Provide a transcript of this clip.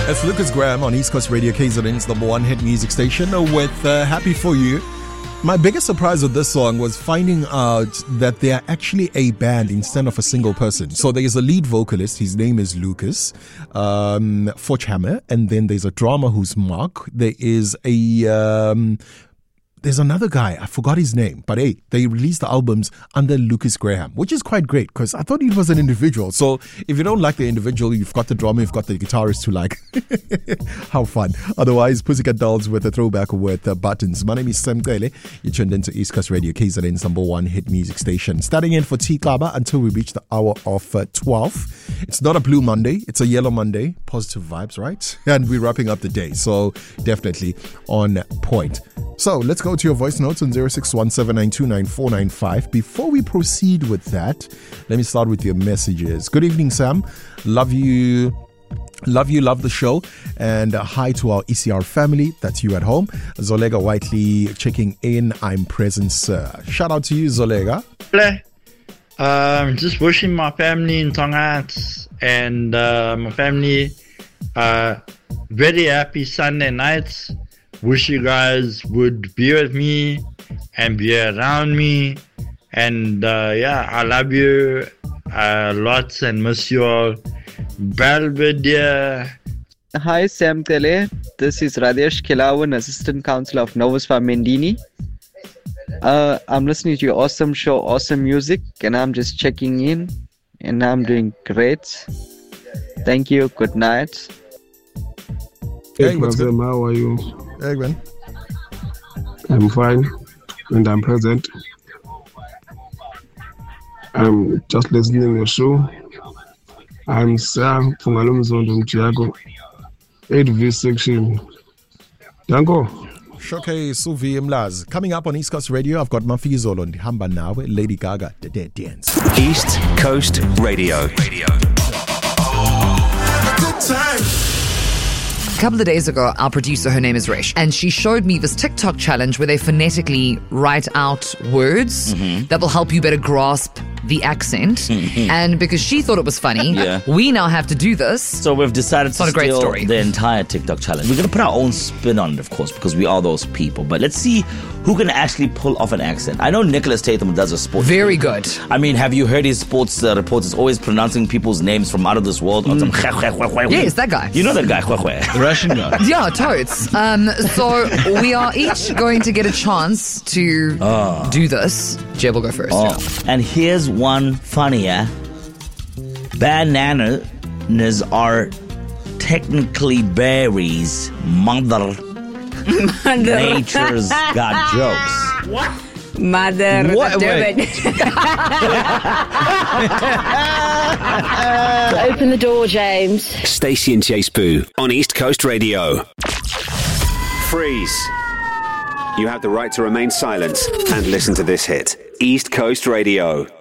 It's Lucas Graham on East Coast Radio, KZN's number one hit music station with Happy For You. My biggest surprise with this song was finding out that they are actually a band instead of a single person. So there is a lead vocalist, his name is Lucas Forchhammer, and then there's a drummer who's Mark. There is there's another guy, I forgot his name, but hey, they released the albums under Lucas Graham, which is quite great because I thought it was an individual. So if you don't like the individual, you've got the drummer, you've got the guitarist to like. How fun. Otherwise, Pussycat Dolls with a throwback with Buttons. My name is Sam Kele. You tuned into East Coast Radio, KZN's number one hit music station. Starting in for T-Klaba until we reach the hour of 12. It's not a blue Monday, it's a yellow Monday. Positive vibes, right? And we're wrapping up the day, so definitely on point. So let's go to your voice notes on 0617929495. Before we proceed with that, let me start with your messages. Good evening, Sam. Love you, love the show. And hi to our ECR family. That's you at home. Zolega Whiteley checking in. I'm present, sir. Shout out to you, Zolega. Just wishing my family in Tongat and my family very happy Sunday nights. Wish you guys would be with me and be around me. And I love you lots and miss you all. Belvedere. Hi, Sam Kele. This is Radesh Kilawan, Assistant Councillor of Novosva Mendini. I'm listening to your awesome show, awesome music, and I'm just checking in, and I'm doing great. Thank you. Good night. Hey, what's good? How are you? Hey, man. I'm fine, and I'm present. I'm just listening to your show. I'm Sam Fungalumzondo Mchiago, 8V section. Danko. Shoke Suvi Mlaz. Coming up on East Coast Radio, I've got Mafizolo and Hamba now with Lady Gaga, The Dead Dance. East Coast Radio. Good time. A couple of days ago, our producer, her name is Resh, and she showed me this TikTok challenge where they phonetically write out words that will help you better grasp the accent. And because she thought it was funny, we now have to do this. So we've decided to steal the entire TikTok challenge. We're going to put our own spin on it, of course, because we are those people. But let's see who can actually pull off an accent. I know Nicholas Tatham does a sports. Very good. I mean, have you heard his sports reporters always pronouncing people's names from out of this world? Yes, that guy. You know that guy, Russian guy. Yeah, totes. So we are each going to get a chance to do this. Jeb will go first. And here's one funnier. Bananas are technically berries. Mother Nature's got jokes. What? Mother. What? Open the door, James. Stacey and Chase Boo on East Coast Radio. Freeze. You have the right to remain silent and listen to this hit. East Coast Radio.